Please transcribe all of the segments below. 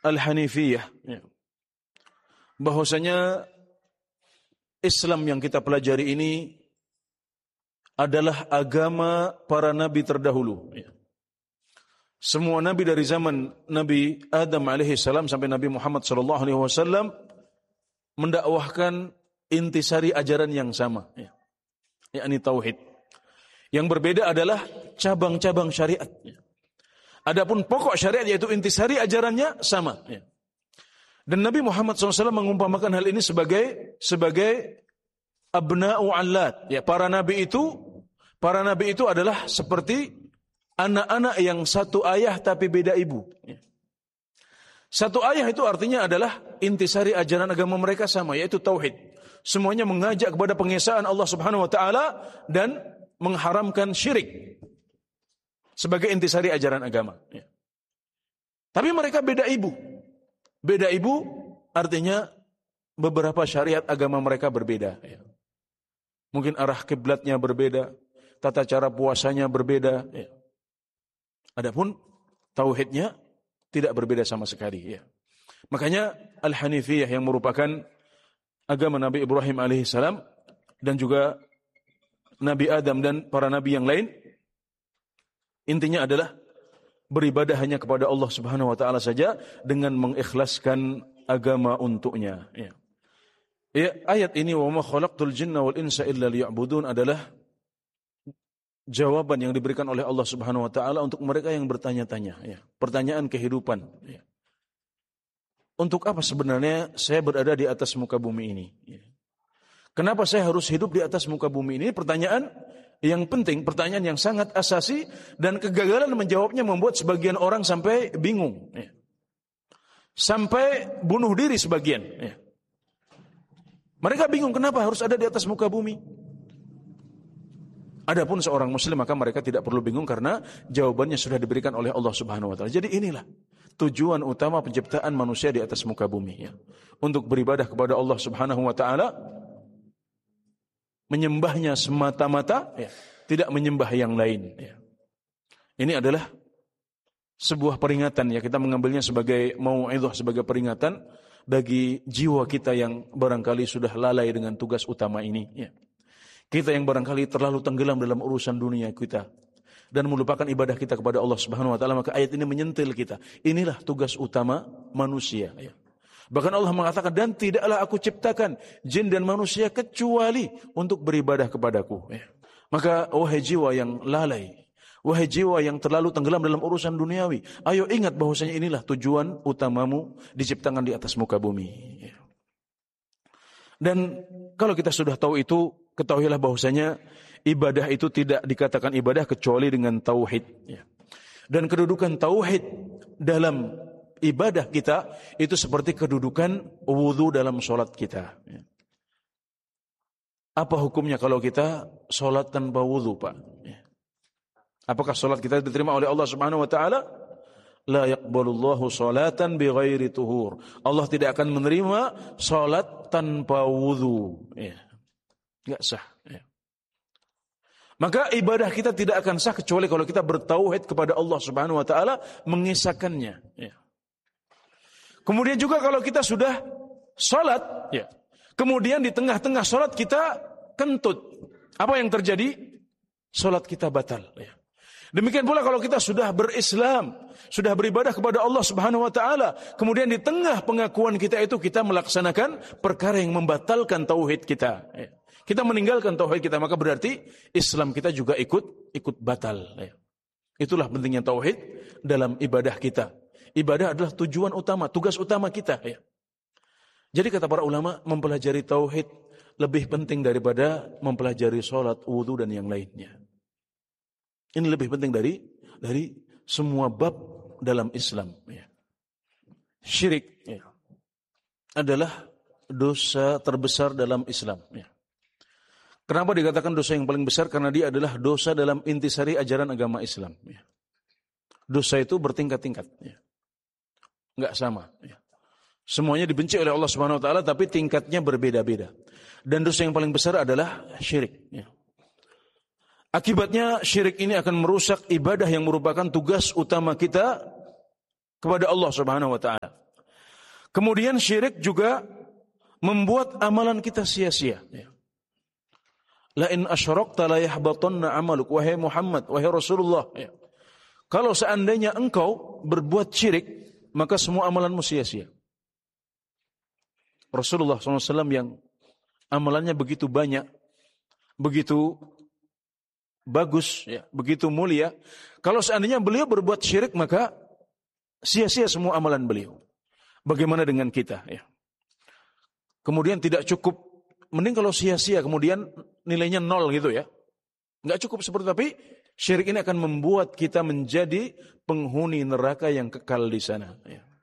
Al-Hanifiyah, bahwasanya Islam yang kita pelajari ini adalah agama para nabi terdahulu. Semua nabi dari zaman Nabi Adam alaihi salam sampai Nabi Muhammad sallallahu alaihi wasallam mendakwahkan intisari ajaran yang sama, yakni tauhid. Yang berbeda adalah cabang-cabang syariat. Adapun pokok syariat yaitu intisari ajarannya sama. Dan Nabi Muhammad SAW mengumpamakan hal ini sebagai abna'u allat. Para nabi itu adalah seperti anak-anak yang satu ayah tapi beda ibu. Satu ayah itu artinya adalah intisari ajaran agama mereka sama, yaitu tauhid. Semuanya mengajak kepada pengesaan Allah Subhanahu wa taala dan mengharamkan syirik sebagai intisari ajaran agama. Tapi mereka beda ibu. Beda ibu artinya beberapa syariat agama mereka berbeda. Mungkin arah kiblatnya berbeda, tata cara puasanya berbeda. Adapun tauhidnya tidak berbeda sama sekali. Makanya Al-Hanifiyah yang merupakan agama Nabi Ibrahim alaihissalam dan juga Nabi Adam dan para nabi yang lain, intinya adalah beribadah hanya kepada Allah Subhanahu wa taala saja dengan mengikhlaskan agama untuknya. Ayat ini wa ma khalaqtul jinna wal insa illa liya'budun adalah jawaban yang diberikan oleh Allah Subhanahu wa taala untuk mereka yang bertanya-tanya, pertanyaan kehidupan. Untuk apa sebenarnya saya berada di atas muka bumi ini? Kenapa saya harus hidup di atas muka bumi ini? Pertanyaan yang penting, pertanyaan yang sangat asasi, dan kegagalan menjawabnya membuat sebagian orang sampai bingung. Sampai bunuh diri sebagian. Mereka bingung kenapa harus ada di atas muka bumi. Adapun seorang muslim maka mereka tidak perlu bingung karena jawabannya sudah diberikan oleh Allah Subhanahu wa taala. Jadi inilah tujuan utama penciptaan manusia di atas muka bumi. Untuk beribadah kepada Allah Subhanahu wa taala, menyembahnya semata-mata, tidak menyembah yang lain. Ini adalah sebuah peringatan, kita mengambilnya sebagai mau'izah, sebagai peringatan bagi jiwa kita yang barangkali sudah lalai dengan tugas utama ini. Kita yang barangkali terlalu tenggelam dalam urusan dunia kita dan melupakan ibadah kita kepada Allah Subhanahu wa taala, maka ayat ini menyentil kita. Inilah tugas utama manusia. Bahkan Allah mengatakan, dan tidaklah aku ciptakan jin dan manusia kecuali untuk beribadah kepadaku. Maka wahai jiwa yang lalai, wahai jiwa yang terlalu tenggelam dalam urusan duniawi, ayo ingat bahwasanya inilah tujuan utamamu diciptakan di atas muka bumi. Dan kalau kita sudah tahu itu, ketahuilah bahwasanya ibadah itu tidak dikatakan ibadah kecuali dengan tauhid. Dan kedudukan tauhid dalam ibadah kita itu seperti kedudukan wudu dalam sholat kita. Apa hukumnya kalau kita sholat tanpa wudu, Pak? Apakah sholat kita diterima oleh Allah Subhanahu wa taala? La yaqbalullahu sholatan bighairi tuhur. Allah tidak akan menerima sholat tanpa wudu. Enggak sah. Maka ibadah kita tidak akan sah kecuali kalau kita bertauhid kepada Allah Subhanahu wa taala, mengisahkannya. Kemudian juga kalau kita sudah sholat, kemudian di tengah-tengah sholat kita kentut, apa yang terjadi? Sholat kita batal. Demikian pula kalau kita sudah berislam, sudah beribadah kepada Allah Subhanahu wa taala, kemudian di tengah pengakuan kita itu kita melaksanakan perkara yang membatalkan tauhid kita. Kita meninggalkan tauhid kita, maka berarti Islam kita juga ikut batal. Itulah pentingnya tauhid dalam ibadah kita. Ibadah adalah tujuan utama, tugas utama kita. Jadi kata para ulama, mempelajari tauhid lebih penting daripada mempelajari sholat, wudu dan yang lainnya. Ini lebih penting dari semua bab dalam Islam. Syirik adalah dosa terbesar dalam Islam. Kenapa dikatakan dosa yang paling besar? Karena dia adalah dosa dalam intisari ajaran agama Islam. Dosa itu bertingkat-tingkat. Enggak sama. Semuanya dibenci oleh Allah Subhanahu wa taala, tapi tingkatnya berbeda-beda. Dan dosa yang paling besar adalah syirik. Akibatnya syirik ini akan merusak ibadah yang merupakan tugas utama kita kepada Allah Subhanahu wa taala. Kemudian syirik juga membuat amalan kita sia-sia. La in asyrakta la yahbatanna amaluk, wahai Muhammad, wahai Rasulullah. Kalau seandainya engkau berbuat syirik, maka semua amalanmu sia-sia. Rasulullah SAW yang amalannya begitu banyak, begitu bagus, begitu mulia. Kalau seandainya beliau berbuat syirik, maka sia-sia semua amalan beliau. Bagaimana dengan kita? Kemudian tidak cukup, mending kalau sia-sia kemudian nilainya 0 gitu ya. Enggak cukup seperti itu, tapi syirik ini akan membuat kita menjadi penghuni neraka yang kekal di sana.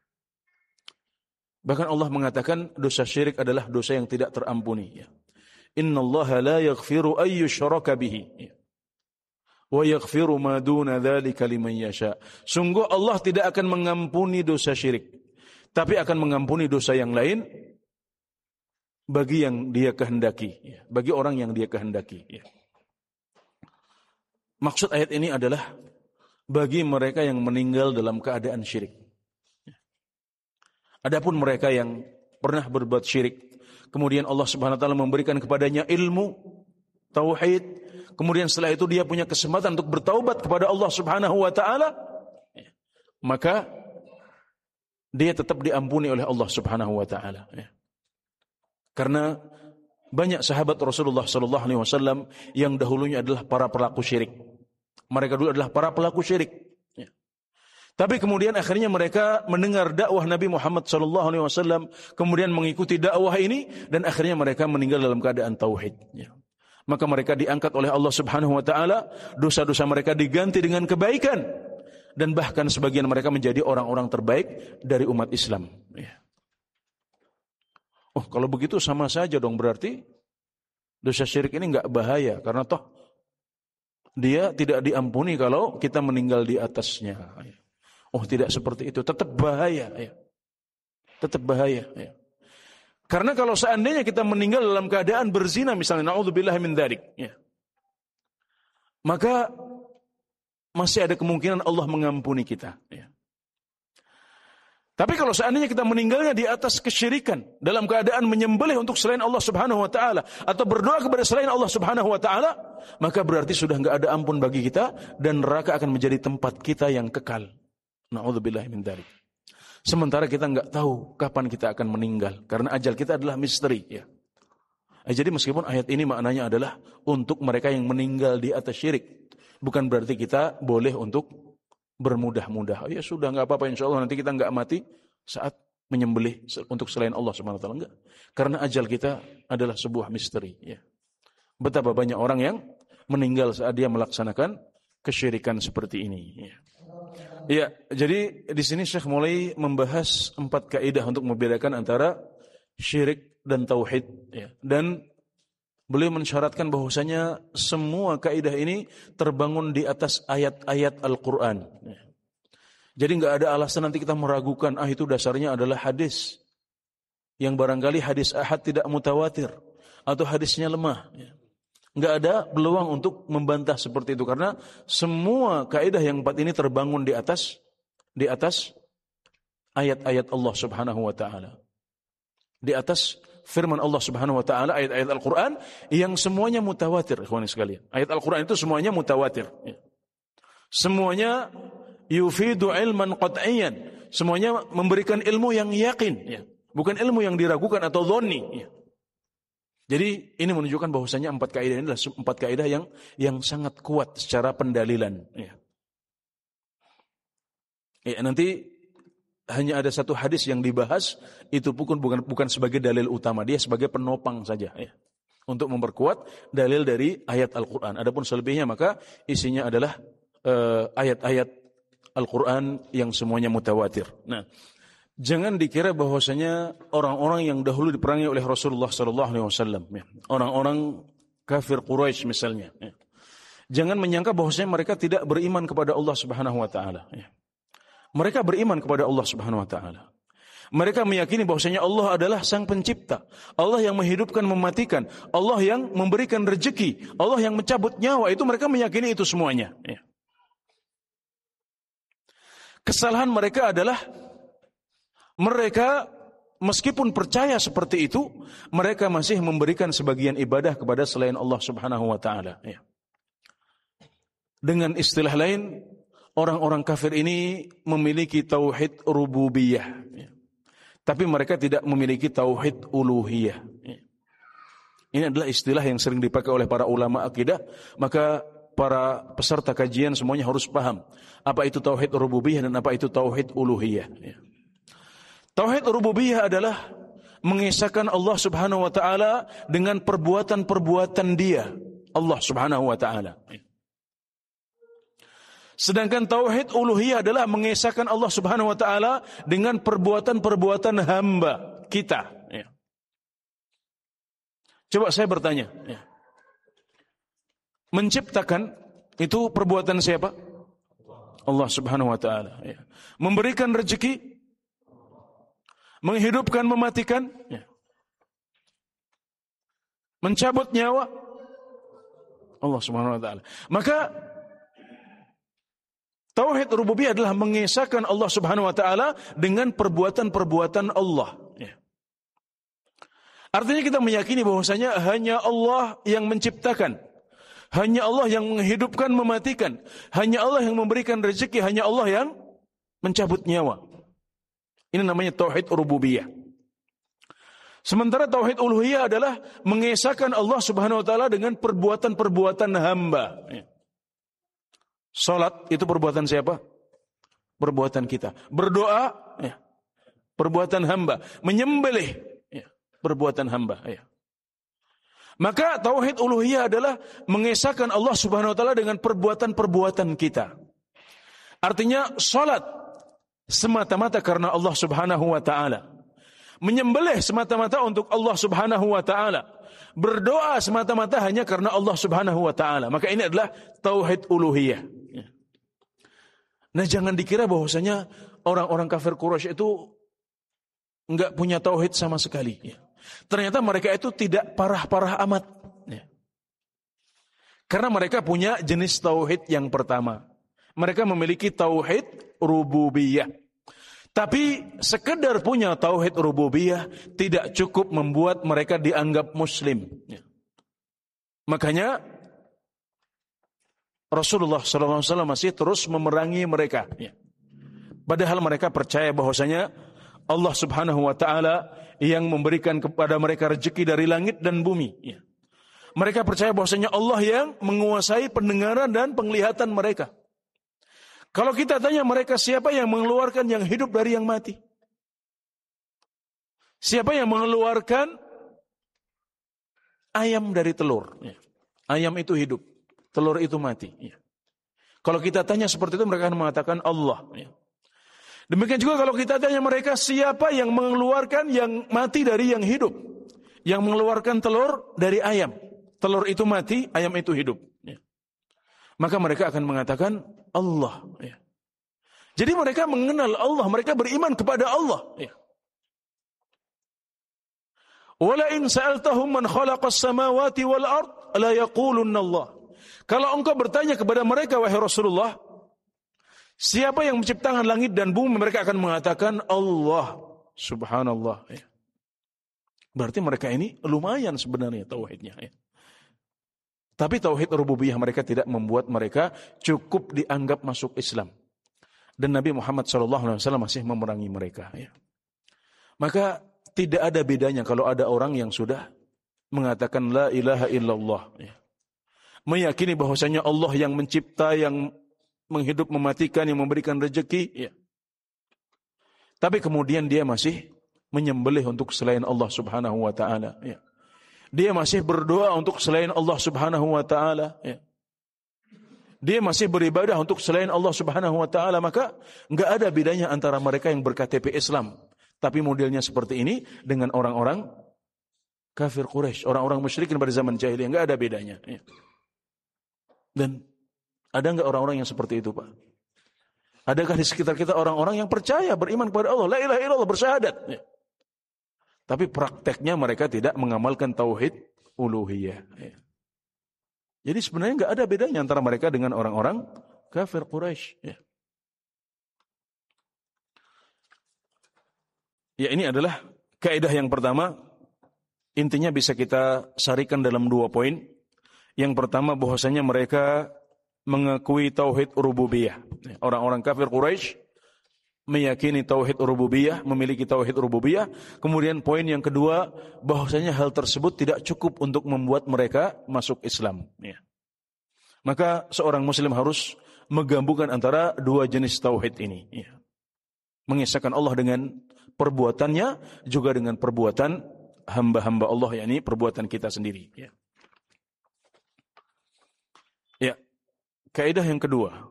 Bahkan Allah mengatakan dosa syirik adalah dosa yang tidak terampuni. Innallaha la yaghfiru ay yushraka bihi wa yaghfiru ma duna dzalika liman yasha. Sungguh Allah tidak akan mengampuni dosa syirik, tapi akan mengampuni dosa yang lain bagi yang Dia kehendaki, bagi orang yang Dia kehendaki. Maksud ayat ini adalah bagi mereka yang meninggal dalam keadaan syirik. Adapun mereka yang pernah berbuat syirik, kemudian Allah Subhanahu wa taala memberikan kepadanya ilmu tauhid, kemudian setelah itu dia punya kesempatan untuk bertaubat kepada Allah Subhanahu wa taala, maka dia tetap diampuni oleh Allah Subhanahu wa taala. Karena banyak sahabat Rasulullah sallallahu alaihi wasallam yang dahulunya adalah para pelaku syirik. Mereka dulu adalah para pelaku syirik. Tapi kemudian akhirnya mereka mendengar dakwah Nabi Muhammad sallallahu alaihi wasallam, kemudian mengikuti dakwah ini dan akhirnya mereka meninggal dalam keadaan tauhid. Maka mereka diangkat oleh Allah Subhanahu wa taala, dosa-dosa mereka diganti dengan kebaikan dan bahkan sebagian mereka menjadi orang-orang terbaik dari umat Islam. Oh, kalau begitu sama saja dong, berarti dosa syirik ini enggak bahaya karena toh dia tidak diampuni kalau kita meninggal di atasnya. Oh, tidak seperti itu, tetap bahaya. Tetap bahaya. Karena kalau seandainya kita meninggal dalam keadaan berzina misalnya, na'udzubillah min dzalik, maka masih ada kemungkinan Allah mengampuni kita. Tapi kalau seandainya kita meninggalnya di atas kesyirikan, dalam keadaan menyembelih untuk selain Allah Subhanahu wa taala atau berdoa kepada selain Allah Subhanahu wa taala, maka berarti sudah enggak ada ampun bagi kita dan neraka akan menjadi tempat kita yang kekal. Na'udzubillah min dzalik. Sementara kita enggak tahu kapan kita akan meninggal karena ajal kita adalah misteri. Jadi meskipun ayat ini maknanya adalah untuk mereka yang meninggal di atas syirik, bukan berarti kita boleh untuk bermudah-mudah. Ya sudah, enggak apa-apa, insyaallah nanti kita enggak mati saat menyembelih untuk selain Allah Subhanahu wa taala, enggak. Karena ajal kita adalah sebuah misteri. Betapa banyak orang yang meninggal saat dia melaksanakan kesyirikan seperti ini. Ya, jadi di sini Syekh mulai membahas 4 kaidah untuk membedakan antara syirik dan tauhid. Dan beliau mensyaratkan bahwasanya semua kaidah ini terbangun di atas ayat-ayat Al-Quran. Jadi enggak ada alasan nanti kita meragukan, itu dasarnya adalah hadis yang barangkali hadis ahad tidak mutawatir atau hadisnya lemah. Enggak ada peluang untuk membantah seperti itu karena semua kaidah yang 4 ini terbangun di atas ayat-ayat Allah Subhanahu wa taala. Di atas firman Allah Subhanahu wa taala, ayat-ayat Al-Qur'an yang semuanya mutawatir, ikhwan sekalian. Ayat Al-Qur'an itu semuanya mutawatir. Semuanya yufidu ilman qat'iyan. Semuanya memberikan ilmu yang yakin, bukan ilmu yang diragukan atau dhonni. Jadi ini menunjukkan bahwasanya 4 kaidah ini adalah 4 kaidah yang sangat kuat secara pendalilan. Nanti hanya ada satu hadis yang dibahas, itu bukan sebagai dalil utama, dia sebagai penopang saja untuk memperkuat dalil dari ayat Al-Quran. Adapun selebihnya maka isinya adalah ayat-ayat Al-Quran yang semuanya mutawatir. Nah, jangan dikira bahwasanya orang-orang yang dahulu diperangi oleh Rasulullah SAW, orang-orang kafir Quraisy misalnya, jangan menyangka bahwasanya mereka tidak beriman kepada Allah Subhanahu wa taala. Mereka beriman kepada Allah Subhanahu wa taala. Mereka meyakini bahwasanya Allah adalah Sang Pencipta, Allah yang menghidupkan, mematikan, Allah yang memberikan rezeki, Allah yang mencabut nyawa. Itu mereka meyakini itu semuanya. Kesalahan mereka adalah mereka meskipun percaya seperti itu, mereka masih memberikan sebagian ibadah kepada selain Allah Subhanahu wa taala, ya. Dengan istilah lain, orang-orang kafir ini memiliki tauhid rububiyah, ya. Tapi mereka tidak memiliki tauhid uluhiyah, ya. Ini adalah istilah yang sering dipakai oleh para ulama akidah, maka para peserta kajian semuanya harus paham apa itu tauhid rububiyah dan apa itu tauhid uluhiyah, ya. Tauhid rububiyah adalah mengesahkan Allah Subhanahu wa taala dengan perbuatan-perbuatan Dia, Allah Subhanahu wa taala. Sedangkan tauhid uluhiyah adalah mengesahkan Allah Subhanahu wa taala dengan perbuatan-perbuatan hamba kita, ya. Coba saya bertanya, ya. Menciptakan itu perbuatan siapa? Allah Subhanahu wa taala, ya. Memberikan rezeki, menghidupkan, mematikan, ya. Mencabut nyawa, Allah Subhanahu wa taala. Maka tauhid rububiyah adalah mengesahkan Allah Subhanahu wa taala dengan perbuatan-perbuatan Allah, ya. Artinya kita meyakini bahwasanya hanya Allah yang menciptakan, hanya Allah yang menghidupkan, mematikan, hanya Allah yang memberikan rezeki, hanya Allah yang mencabut nyawa. Ini namanya tauhid rububiyah. Sementara tauhid uluhiyah adalah mengesahkan Allah Subhanahu wa taala dengan perbuatan-perbuatan hamba. Salat itu perbuatan siapa? Perbuatan kita. Berdoa, ya, perbuatan hamba. Menyembelih, ya, perbuatan hamba, ya. Maka tauhid uluhiyah adalah mengesahkan Allah Subhanahu wa taala dengan perbuatan-perbuatan kita. Artinya salat semata-mata karena Allah Subhanahu wa taala. Menyembelih semata-mata untuk Allah Subhanahu wa taala. Berdoa semata-mata hanya karena Allah Subhanahu wa taala. Maka ini adalah tauhid uluhiyah. Nah, jangan dikira bahwasanya orang-orang kafir Quraisy itu enggak punya tauhid sama sekali, ya. Ternyata mereka itu tidak parah-parah amat, ya. Karena mereka punya jenis tauhid yang pertama. Mereka memiliki tauhid rububiyah. Tapi sekedar punya tauhid rububiyah tidak cukup membuat mereka dianggap muslim, ya. Makanya Rasulullah SAW masih terus memerangi mereka, ya. Padahal mereka percaya bahwasanya Allah Subhanahu wa taala yang memberikan kepada mereka rezeki dari langit dan bumi, ya. Mereka percaya bahwasanya Allah yang menguasai pendengaran dan penglihatan mereka. Kalau kita tanya mereka, siapa yang mengeluarkan yang hidup dari yang mati? Siapa yang mengeluarkan ayam dari telur, ya. Ayam itu hidup, telur itu mati, ya. Kalau kita tanya seperti itu, mereka akan mengatakan Allah, ya. Demikian juga kalau kita tanya mereka, siapa yang mengeluarkan yang mati dari yang hidup? Yang mengeluarkan telur dari ayam. Telur itu mati, ayam itu hidup, ya. Maka mereka akan mengatakan Allah, ya. Jadi mereka mengenal Allah, mereka beriman kepada Allah, ya. Wala in sa'altahum man khalaqas samawati wal ard la yaqulunna Allah. Kalau engkau bertanya kepada mereka, wahai Rasulullah, siapa yang menciptakan langit dan bumi, mereka akan mengatakan Allah. Subhanallah, ya. Berarti mereka ini lumayan sebenarnya tauhidnya, ya. Tapi tauhid rububiyah mereka tidak membuat mereka cukup dianggap masuk Islam. Dan Nabi Muhammad SAW masih memerangi mereka, ya. Maka tidak ada bedanya kalau ada orang yang sudah mengatakan la ilaha illallah, ya. Meyakini bahwasanya Allah yang mencipta, yang menghidup, mematikan, yang memberikan rezeki, ya. Tapi kemudian dia masih menyembelih untuk selain Allah Subhanahu wa taala, ya. Dia masih berdoa untuk selain Allah Subhanahu wa taala, ya. Dia masih beribadah untuk selain Allah Subhanahu wa taala, maka enggak ada bedanya antara mereka yang berKTP Islam tapi modelnya seperti ini dengan orang-orang kafir Quraisy, orang-orang musyrikin pada zaman jahiliyah, enggak ada bedanya, ya. Dan ada enggak orang-orang yang seperti itu, Pak? Adakah di sekitar kita orang-orang yang percaya, beriman kepada Allah, la ilaha illallah, bersyahadat, ya. Tapi prakteknya mereka tidak mengamalkan tauhid uluhiyah, ya. Jadi sebenarnya enggak ada bedanya antara mereka dengan orang-orang kafir Quraisy, ya. Ya, ini adalah kaidah yang pertama, intinya bisa kita sarikan dalam 2 poin. Yang pertama, bahwasanya mereka mengakui tauhid rububiyah. Orang-orang kafir Quraisy meyakini tauhid rububiyah, memiliki tauhid rububiyah. Kemudian poin yang kedua, bahwasanya hal tersebut tidak cukup untuk membuat mereka masuk Islam. Maka seorang muslim harus menggabungkan antara 2 jenis tauhid ini. Mengesahkan Allah dengan perbuatannya, juga dengan perbuatan hamba-hamba Allah, yakni perbuatan kita sendiri. Kaidah yang kedua.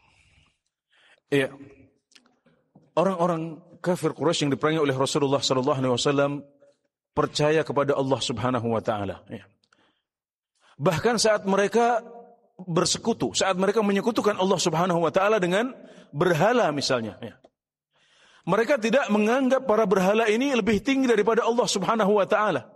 Orang-orang kafir Quraisy yang diperangi oleh Rasulullah sallallahu alaihi wasallam percaya kepada Allah Subhanahu wa taala. Bahkan saat mereka bersekutu, saat mereka menyekutukan Allah Subhanahu wa taala dengan berhala misalnya. Mereka tidak menganggap para berhala ini lebih tinggi daripada Allah Subhanahu wa taala.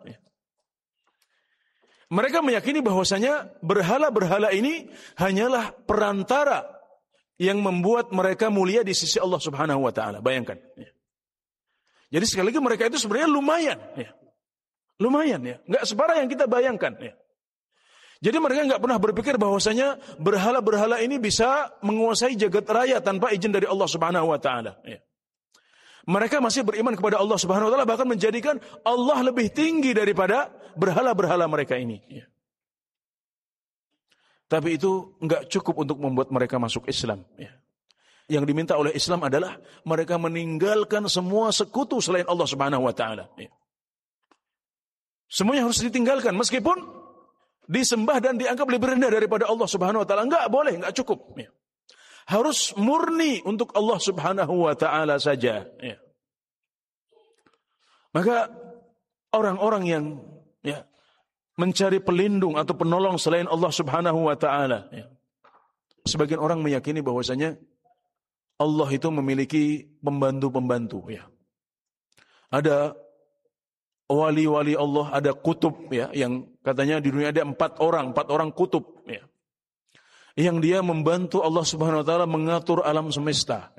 Mereka meyakini bahwasanya berhala-berhala ini hanyalah perantara yang membuat mereka mulia di sisi Allah Subhanahu wa taala. Bayangkan. Jadi sekali lagi mereka itu sebenarnya lumayan. Lumayan ya. Enggak separah yang kita bayangkan. Jadi mereka enggak pernah berpikir bahwasanya berhala-berhala ini bisa menguasai jagat raya tanpa izin dari Allah Subhanahu wa taala. Mereka masih beriman kepada Allah Subhanahu wa taala, bahkan menjadikan Allah lebih tinggi daripada berhala-berhala mereka ini. Tapi itu enggak cukup untuk membuat mereka masuk Islam. Yang diminta oleh Islam adalah mereka meninggalkan semua sekutu selain Allah Subhanahu wa taala. Semuanya harus ditinggalkan, meskipun disembah dan dianggap lebih rendah daripada Allah Subhanahu wa taala. Enggak boleh, enggak cukup. Harus murni untuk Allah Subhanahu wa taala saja. Maka orang-orang yang mencari pelindung atau penolong selain Allah Subhanahu wa taala, sebagian orang meyakini bahwasanya Allah itu memiliki pembantu-pembantu. Ada wali-wali Allah, ada kutub yang katanya di dunia ada 4 orang kutub yang dia membantu Allah Subhanahu wa taala mengatur alam semesta.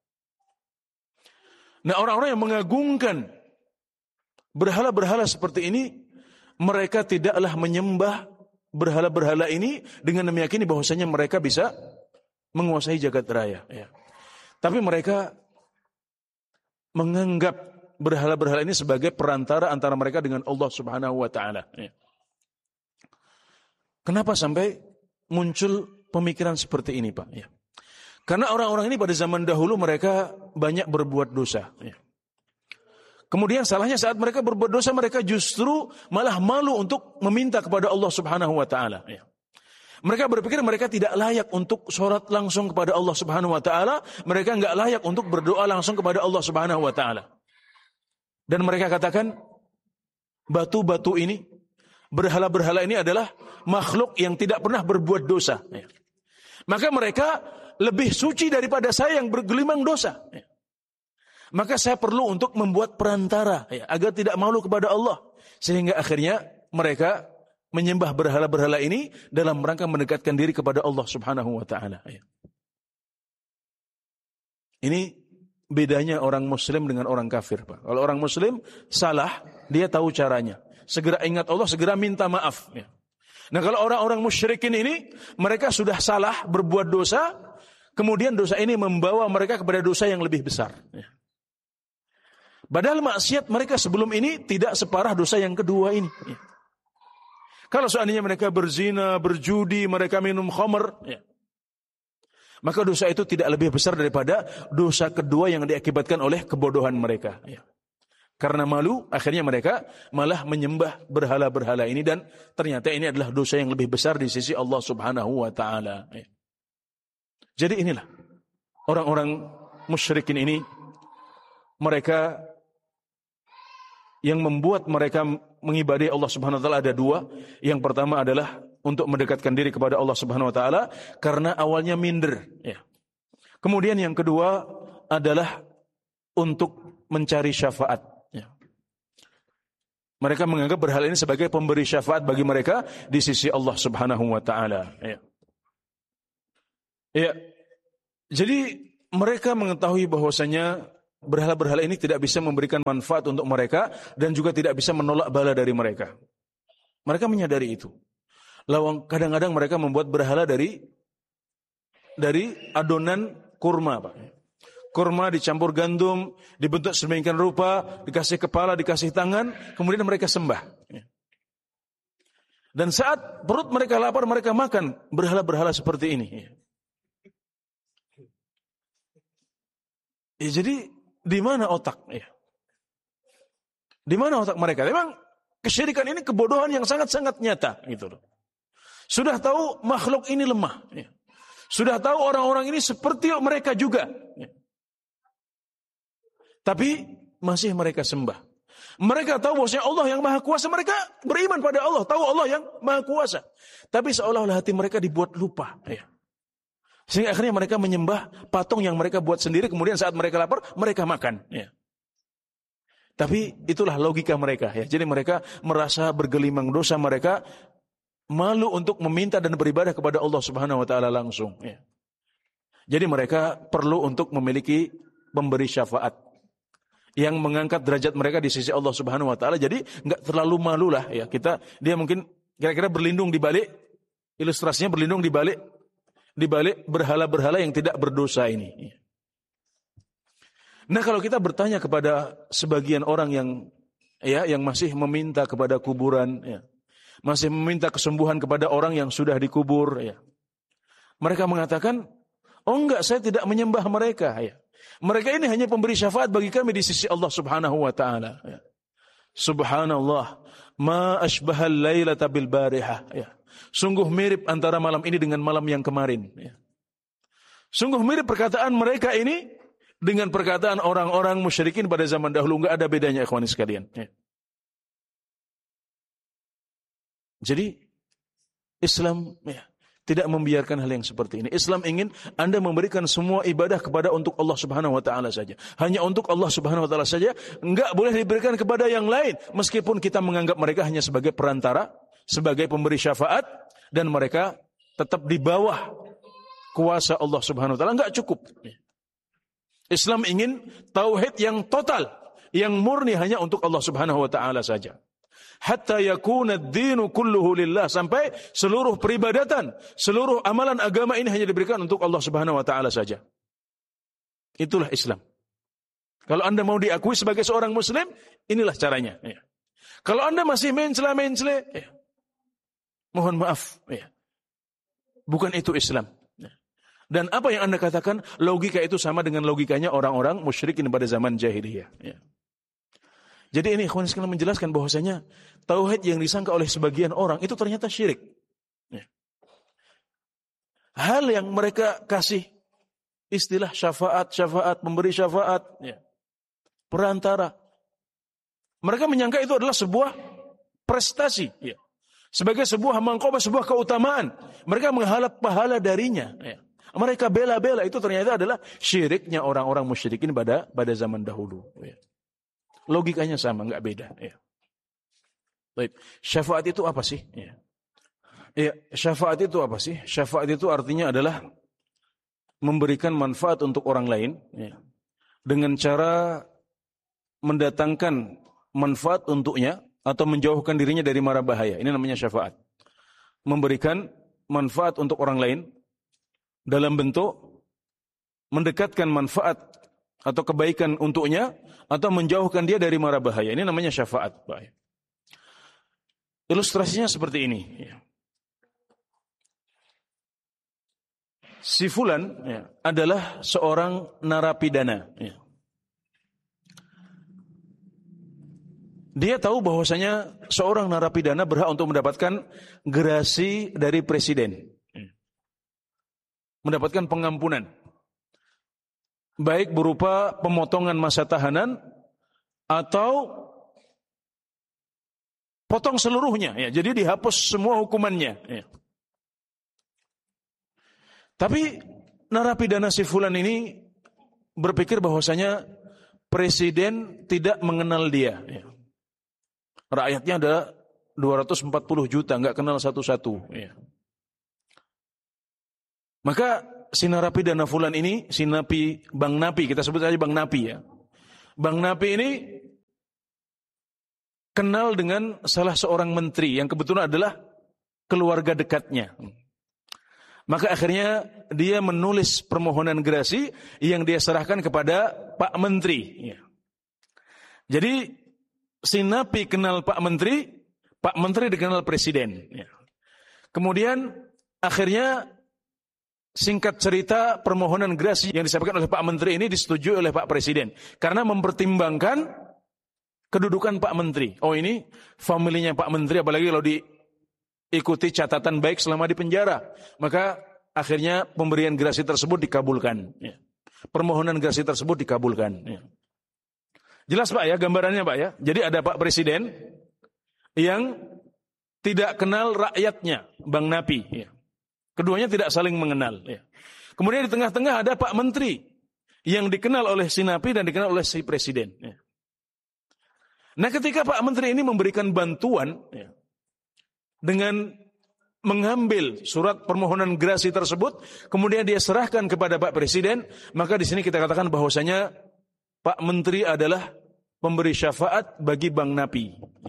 Nah, orang-orang yang mengagungkan berhala-berhala seperti ini, mereka tidaklah menyembah berhala-berhala ini dengan meyakini bahwasanya mereka bisa menguasai jagat raya. Tapi mereka menganggap berhala-berhala ini sebagai perantara antara mereka dengan Allah Subhanahu wa taala. Kenapa sampai muncul pemikiran seperti ini, Pak? Karena orang-orang ini pada zaman dahulu mereka banyak berbuat dosa. Kemudian salahnya saat mereka berbuat dosa, mereka justru malah malu untuk meminta kepada Allah Subhanahu wa taala. Mereka berpikir mereka tidak layak untuk sholat langsung kepada Allah Subhanahu wa taala, mereka enggak layak untuk berdoa langsung kepada Allah Subhanahu wa taala. Dan mereka katakan batu-batu ini, berhala-berhala ini adalah makhluk yang tidak pernah berbuat dosa. Maka mereka lebih suci daripada saya yang bergelimang dosa. Maka saya perlu untuk membuat perantara agar tidak malu kepada Allah. Sehingga akhirnya mereka menyembah berhala-berhala ini dalam rangka mendekatkan diri kepada Allah Subhanahu wa taala. Ini bedanya orang muslim dengan orang kafir, Pak. Kalau orang muslim salah, dia tahu caranya. Segera ingat Allah, segera minta maaf. Nah, kalau orang-orang musyrikin ini, mereka sudah salah, berbuat dosa, kemudian dosa ini membawa mereka kepada dosa yang lebih besar. Padahal maksiat mereka sebelum ini tidak separah dosa yang kedua ini. Kalau seandainya mereka berzina, berjudi, mereka minum khamr, maka dosa itu tidak lebih besar daripada dosa kedua yang diakibatkan oleh kebodohan mereka. Karena malu, akhirnya mereka malah menyembah berhala-berhala ini, dan ternyata ini adalah dosa yang lebih besar di sisi Allah Subhanahu wa taala. Jadi inilah orang-orang musyrikin ini, mereka yang membuat mereka mengibadai Allah Subhanahu wa taala ada 2. Yang pertama adalah untuk mendekatkan diri kepada Allah Subhanahu wa taala karena awalnya minder. Kemudian yang kedua adalah untuk mencari syafaat. Mereka menganggap berhala ini sebagai pemberi syafaat bagi mereka di sisi Allah Subhanahu wa taala. Jadi mereka mengetahui bahwasanya berhala-berhala ini tidak bisa memberikan manfaat untuk mereka dan juga tidak bisa menolak bala dari mereka. Mereka menyadari itu. Lawang kadang-kadang mereka membuat berhala dari adonan kurma, Pak. Kurma dicampur gandum, dibentuk sedemikian rupa, dikasih kepala, dikasih tangan, kemudian mereka sembah. Dan saat perut mereka lapar, mereka makan berhala-berhala seperti ini. Jadi di mana otak? Di mana otak mereka? Memang kesyirikan ini kebodohan yang sangat-sangat nyata, gitu loh. Sudah tahu makhluk ini lemah. Sudah tahu orang-orang ini seperti mereka juga. Tapi masih mereka sembah. Mereka tahu bahwasanya Allah yang Maha Kuasa. Mereka beriman pada Allah, tahu Allah yang Maha Kuasa. Tapi seolah-olah hati mereka dibuat lupa. Sehingga akhirnya mereka menyembah patung yang mereka buat sendiri. Kemudian saat mereka lapar, mereka makan. Tapi itulah logika mereka. Jadi mereka merasa bergelimang dosa, mereka malu untuk meminta dan beribadah kepada Allah Subhanahu Wa Taala langsung. Jadi mereka perlu untuk memiliki pemberi syafaat yang mengangkat derajat mereka di sisi Allah Subhanahu Wa Taala. Jadi nggak terlalu malu lah dia mungkin kira-kira berlindung di balik, ilustrasinya berlindung di balik berhala-berhala yang tidak berdosa ini. Nah, kalau kita bertanya kepada sebagian orang yang masih meminta kepada kuburan, masih meminta kesembuhan kepada orang yang sudah dikubur, mereka mengatakan, oh enggak, saya tidak menyembah mereka. Mereka ini hanya pemberi syafaat bagi kami di sisi Allah Subhanahu Wa Taala. Subhanallah, ma asbahal lailata bil barihah. Sungguh mirip antara malam ini dengan malam yang kemarin. Sungguh mirip perkataan mereka ini dengan perkataan orang-orang musyrikin pada zaman dahulu. Enggak ada bedanya, ikhwani sekalian. Jadi Islam tidak membiarkan hal yang seperti ini. Islam ingin Anda memberikan semua ibadah kepada untuk Allah Subhanahu Wa Taala saja. Hanya untuk Allah Subhanahu Wa Taala saja. Enggak boleh diberikan kepada yang lain. Meskipun kita menganggap mereka hanya sebagai perantara, sebagai pemberi syafaat, dan mereka tetap di bawah kuasa Allah Subhanahu Wa Taala. Enggak cukup. Islam ingin tauhid yang total, yang murni hanya untuk Allah Subhanahu Wa Taala saja. Hatta yakuna ad-dinu kulluhu lillah, sampai seluruh peribadatan, seluruh amalan agama ini hanya diberikan untuk Allah Subhanahu Wa Taala saja. Itulah Islam. Kalau Anda mau diakui sebagai seorang muslim, inilah caranya. Kalau Anda masih mencela-mencela, mohon maaf, bukan itu Islam. Dan apa yang Anda katakan, logika itu sama dengan logikanya orang-orang musyrikin pada zaman jahiliyah. Jadi ini ikhwan sekalian menjelaskan bahwasanya tauhid yang disangka oleh sebagian orang itu ternyata syirik. Hal yang mereka kasih istilah syafaat, memberi syafaat, perantara. Mereka menyangka itu adalah sebuah prestasi, sebagai sebuah mangkobah, sebuah keutamaan. Mereka mengharap pahala darinya. Mereka bela-bela, itu ternyata adalah syiriknya orang-orang musyrikin pada zaman dahulu. Logikanya sama, enggak beda. Baik, syafaat itu apa sih? Syafaat itu apa sih? Syafaat itu artinya adalah memberikan manfaat untuk orang lain, dengan cara mendatangkan manfaat untuknya atau menjauhkan dirinya dari mara bahaya. Ini namanya syafaat. Memberikan manfaat untuk orang lain dalam bentuk mendekatkan manfaat atau kebaikan untuknya, atau menjauhkan dia dari mara bahaya. Ini namanya syafaat. Ilustrasinya seperti ini. Si fulan adalah seorang narapidana. Dia tahu bahwasanya seorang narapidana berhak untuk mendapatkan gerasi dari presiden. Mendapatkan pengampunan. Baik berupa pemotongan masa tahanan atau potong seluruhnya. Jadi dihapus semua hukumannya. Tapi narapidana si fulan ini berpikir bahwasanya presiden tidak mengenal dia. Rakyatnya ada 240 juta, nggak kenal satu-satu. Maka si narapidana fulan ini, si napi, Bang Napi, kita sebut saja Bang Napi Bang Napi ini kenal dengan salah seorang menteri yang kebetulan adalah keluarga dekatnya. Maka akhirnya dia menulis permohonan gerasi yang dia serahkan kepada Pak Menteri. Jadi si Napi kenal Pak Menteri dikenal Presiden. Kemudian akhirnya singkat cerita permohonan gerasi yang disampaikan oleh Pak Menteri ini disetujui oleh Pak Presiden. Karena mempertimbangkan kedudukan Pak Menteri. Oh, ini familinya Pak Menteri, apalagi kalau diikuti catatan baik selama di penjara. Maka akhirnya pemberian gerasi tersebut dikabulkan. Permohonan gerasi tersebut dikabulkan. Jelas Pak ya, gambarannya Pak ya. Jadi ada Pak Presiden yang tidak kenal rakyatnya, Bang Napi. Keduanya tidak saling mengenal. Kemudian di tengah-tengah ada Pak Menteri yang dikenal oleh si Napi dan dikenal oleh si Presiden. Nah, ketika Pak Menteri ini memberikan bantuan dengan mengambil surat permohonan gerasi tersebut, kemudian dia serahkan kepada Pak Presiden, maka di sini kita katakan bahwasanya Pak Menteri adalah pemberi syafaat bagi Bang Napi.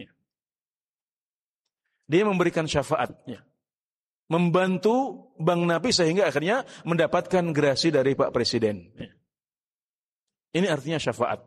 Dia memberikan syafaat, membantu Bang Napi sehingga akhirnya mendapatkan gerasi dari Pak Presiden. Ini artinya syafaat.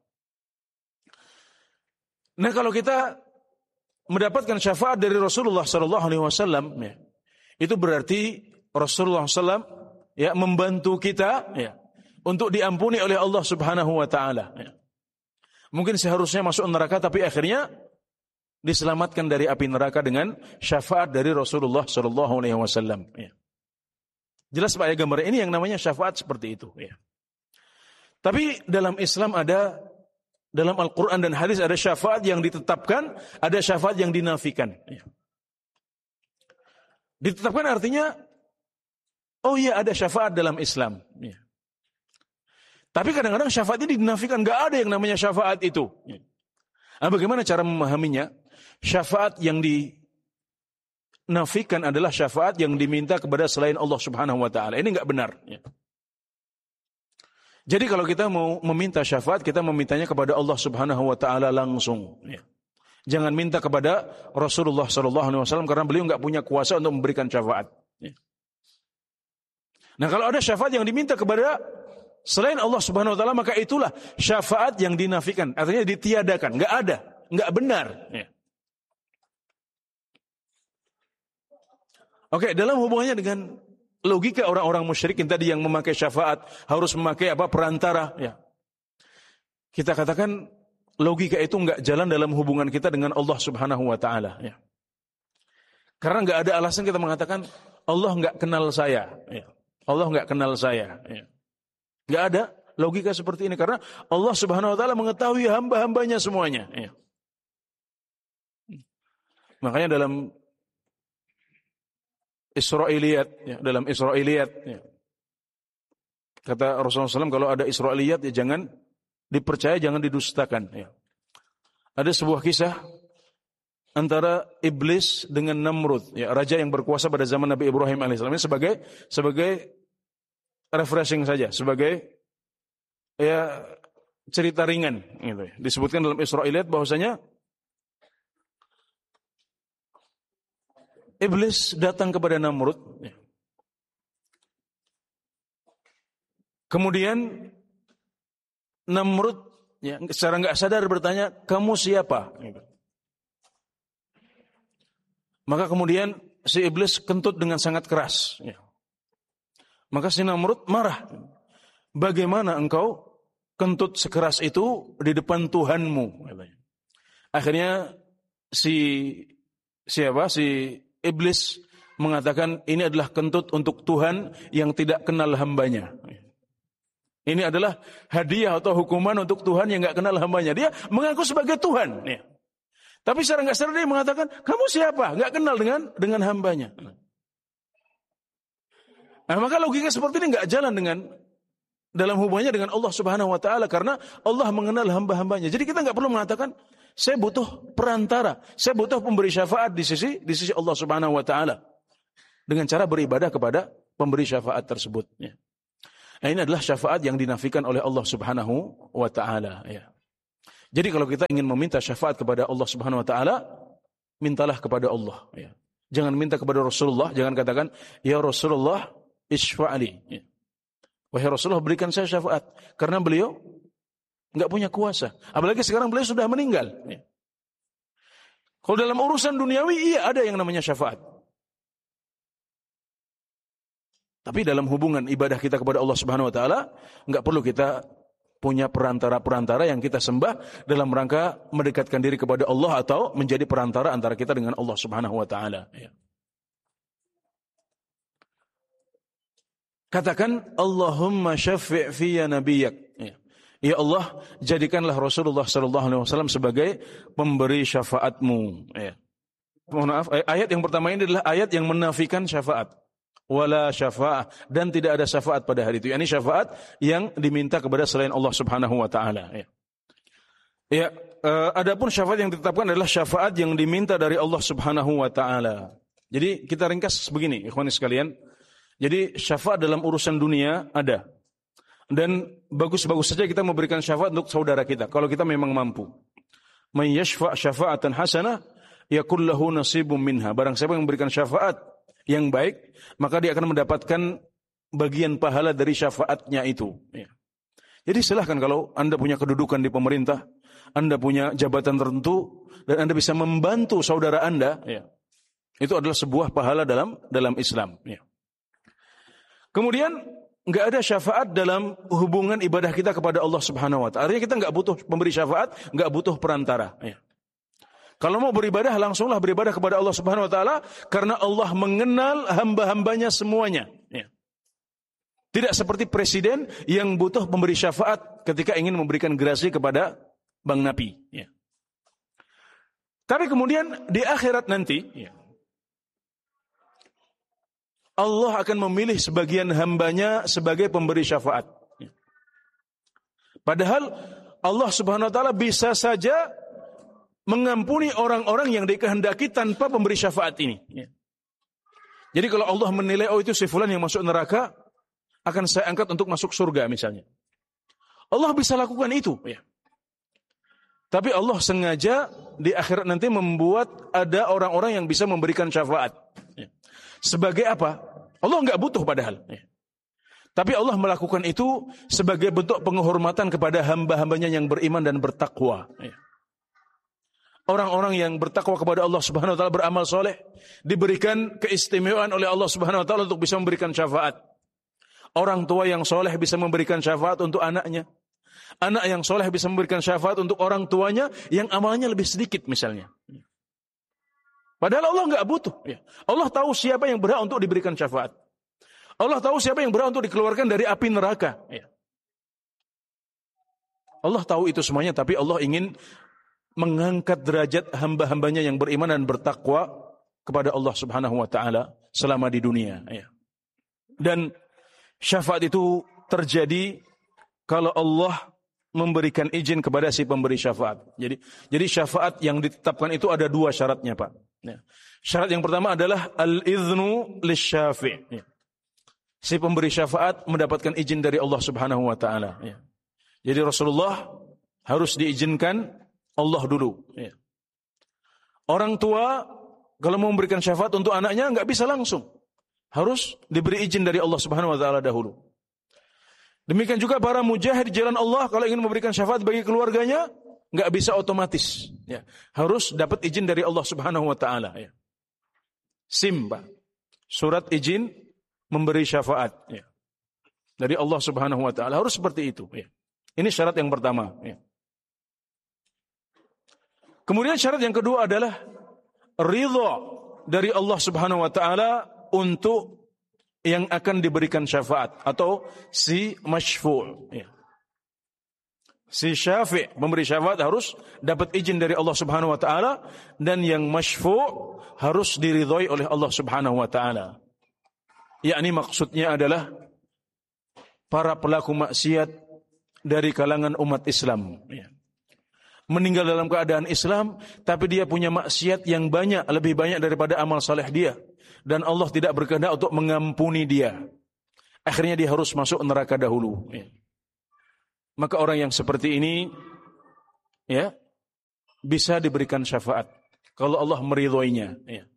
Nah, kalau kita mendapatkan syafaat dari Rasulullah SAW, itu berarti Rasulullah SAW membantu kita untuk diampuni oleh Allah Subhanahu Wa Taala. Mungkin seharusnya masuk neraka, tapi akhirnya diselamatkan dari api neraka dengan syafaat dari Rasulullah SAW. Jelas Pak ya, gambar ini yang namanya syafaat seperti itu. Tapi dalam Islam dalam Al-Quran dan hadis ada syafaat yang ditetapkan, ada syafaat yang dinafikan. Ditetapkan artinya, oh iya ada syafaat dalam Islam. Tapi kadang-kadang syafaat ini dinafikan, gak ada yang namanya syafaat itu. Nah, bagaimana cara memahaminya? Syafaat yang dinafikan adalah syafaat yang diminta kepada selain Allah Subhanahu Wa Taala. Ini gak benar. Jadi kalau kita mau meminta syafaat, kita memintanya kepada Allah Subhanahu Wa Taala langsung. Jangan minta kepada Rasulullah SAW karena beliau nggak punya kuasa untuk memberikan syafaat. Nah, kalau ada syafaat yang diminta kepada selain Allah Subhanahu Wa Taala, maka itulah syafaat yang dinafikan. Artinya ditiadakan, nggak ada, nggak benar. Oke, dalam hubungannya dengan logika orang-orang musyrikin tadi yang memakai syafaat harus memakai perantara. Kita katakan logika itu enggak jalan dalam hubungan kita dengan Allah Subhanahu Wa Taala. Karena enggak ada alasan kita mengatakan Allah enggak kenal saya. Allah enggak kenal saya. Enggak ada logika seperti ini karena Allah Subhanahu Wa Taala mengetahui hamba-hambanya semuanya. Makanya dalam Israiliyat, dalam Israiliyat, kata Rasulullah SAW, kalau ada Israiliyat jangan dipercaya, jangan didustakan. Ada sebuah kisah antara iblis dengan Namrud, raja yang berkuasa pada zaman Nabi Ibrahim alaihissalam. Ini sebagai refreshing saja, sebagai cerita ringan. Disebutkan dalam Israiliyat bahwasanya Iblis datang kepada Namrud. Kemudian Namrud secara nggak sadar bertanya, kamu siapa? Maka kemudian si Iblis kentut dengan sangat keras. Maka si Namrud marah. Bagaimana engkau kentut sekeras itu di depan Tuhanmu? Akhirnya si Iblis mengatakan ini adalah kentut untuk Tuhan yang tidak kenal hambanya. Ini adalah hadiah atau hukuman untuk Tuhan yang nggak kenal hambanya. Dia mengaku sebagai Tuhan. Tapi secara nggak sadar dia mengatakan, kamu siapa? Nggak kenal dengan hambanya. Nah, maka logika seperti ini nggak jalan dalam hubungannya dengan Allah Subhanahu Wa Taala karena Allah mengenal hamba-hambanya. Jadi kita nggak perlu mengatakan saya butuh perantara, saya butuh pemberi syafaat di sisi Allah Subhanahu Wa Taala dengan cara beribadah kepada pemberi syafaat tersebut. Nah, ini adalah syafaat yang dinafikan oleh Allah Subhanahu Wa Taala. Jadi kalau kita ingin meminta syafaat kepada Allah Subhanahu wa taala, mintalah kepada Allah, ya. Jangan minta kepada Rasulullah, jangan katakan, "Ya Rasulullah, isfa'li." Ya. Wahai Rasulullah, berikan saya syafaat, karena beliau enggak punya kuasa. Apalagi sekarang beliau sudah meninggal, ya. Kalau dalam urusan duniawi, iya ada yang namanya syafaat. Tapi dalam hubungan ibadah kita kepada Allah Subhanahu wa taala, enggak perlu kita punya perantara-perantara yang kita sembah dalam rangka mendekatkan diri kepada Allah atau menjadi perantara antara kita dengan Allah Subhanahu wa taala. Katakan, Allahumma syafi' fiyya nabiyyak. Ya Allah, jadikanlah Rasulullah sallallahu alaihi wasallam sebagai pemberi syafaatmu. Mohon maaf, ayat yang pertama ini adalah ayat yang menafikan syafaat. Wala syafa'ah, dan tidak ada syafaat pada hari itu. Ini syafaat yang diminta kepada selain Allah Subhanahu wa taala. Adapun syafaat yang ditetapkan adalah syafaat yang diminta dari Allah Subhanahu wa taala. Jadi kita ringkas begini, ikhwan sekalian. Jadi syafaat dalam urusan dunia ada. Dan bagus-bagus saja kita memberikan syafaat untuk saudara kita kalau kita memang mampu. May yashfa' syafa'atan hasanah yakul lahu nasibum minha. Barang siapa yang memberikan syafaat yang baik, maka dia akan mendapatkan bagian pahala dari syafaatnya itu. Jadi silahkan kalau Anda punya kedudukan di pemerintah, Anda punya jabatan tertentu, dan Anda bisa membantu saudara Anda, itu adalah sebuah pahala dalam Islam. Kemudian nggak ada syafaat dalam hubungan ibadah kita kepada Allah Subhanahu wa taala. Artinya kita nggak butuh pemberi syafaat, nggak butuh perantara. Kalau mau beribadah, langsunglah beribadah kepada Allah Subhanahu wa taala, karena Allah mengenal hamba-hambanya semuanya. Tidak seperti presiden yang butuh pemberi syafaat ketika ingin memberikan gerasi kepada Bang Napi. Tapi kemudian di akhirat nanti, Allah akan memilih sebagian hambanya sebagai pemberi syafaat. Padahal Allah Subhanahu wa taala bisa saja mengampuni orang-orang yang dikehendaki tanpa pemberi syafaat ini. Jadi kalau Allah menilai, oh itu si fulan yang masuk neraka, akan saya angkat untuk masuk surga misalnya. Allah bisa lakukan itu. Tapi Allah sengaja di akhirat nanti membuat ada orang-orang yang bisa memberikan syafaat. Sebagai apa? Allah enggak butuh padahal. Tapi Allah melakukan itu sebagai bentuk penghormatan kepada hamba-hambanya yang beriman dan bertakwa. Orang-orang yang bertakwa kepada Allah Subhanahu wa taala, beramal soleh, diberikan keistimewaan oleh Allah Subhanahu wa taala untuk bisa memberikan syafaat. Orang tua yang soleh bisa memberikan syafaat untuk anaknya. Anak yang soleh bisa memberikan syafaat untuk orang tuanya yang amalnya lebih sedikit misalnya. Padahal Allah enggak butuh. Allah tahu siapa yang berhak untuk diberikan syafaat. Allah tahu siapa yang berhak untuk dikeluarkan dari api neraka. Allah tahu itu semuanya, tapi Allah ingin mengangkat derajat hamba-hambanya yang beriman dan bertakwa kepada Allah Subhanahu wa taala selama di dunia. Dan syafaat itu terjadi kalau Allah memberikan izin kepada si pemberi syafaat. Jadi syafaat yang ditetapkan itu ada dua syaratnya, Pak. Syarat yang pertama adalah al-iznu lisyafi'. Si pemberi syafaat mendapatkan izin dari Allah Subhanahu wa taala. Jadi Rasulullah harus diizinkan Allah dulu. Orang tua kalau mau memberikan syafaat untuk anaknya enggak bisa langsung. Harus diberi izin dari Allah Subhanahu wa taala dahulu. Demikian juga para mujahid di jalan Allah kalau ingin memberikan syafaat bagi keluarganya enggak bisa otomatis. Harus dapat izin dari Allah Subhanahu wa taala. SIM, Pak. Surat izin memberi syafaat. Dari Allah Subhanahu wa taala harus seperti itu. Ini syarat yang pertama. Kemudian syarat yang kedua adalah ridha dari Allah Subhanahu wa taala untuk yang akan diberikan syafaat atau si masyfu'. Si syafi' memberi syafaat harus dapat izin dari Allah Subhanahu wa taala, dan yang masyfu' harus diridhai oleh Allah Subhanahu wa taala. Yakni maksudnya adalah para pelaku maksiat dari kalangan umat Islam. Meninggal dalam keadaan Islam, tapi dia punya maksiat yang banyak, lebih banyak daripada amal saleh dia. Dan Allah tidak berkehendak untuk mengampuni dia. Akhirnya dia harus masuk neraka dahulu. Maka orang yang seperti ini ya, bisa diberikan syafaat kalau Allah meridhoinya, ya.